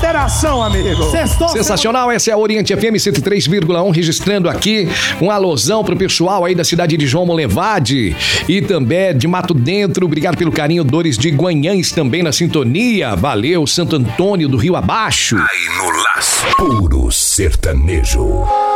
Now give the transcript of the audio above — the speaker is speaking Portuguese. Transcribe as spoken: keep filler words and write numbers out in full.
interação, amigo. Sextou, Sensacional, essa é a Oriente F M cento e três vírgula um, registrando aqui um alusão pro pessoal aí da cidade de João Molevade e também de Mato Dentro. Obrigado pelo carinho, Dores de Guanhães também na sintonia. Valeu, Santo Antônio do Rio Abaixo. Aí no Laço, puro sertanejo.